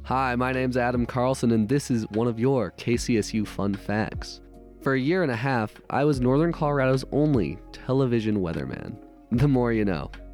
Hi, my name's Adam Carlson, and this is one of your KCSU Fun Facts. For a year and a half, I was Northern Colorado's only television weatherman. The more you know.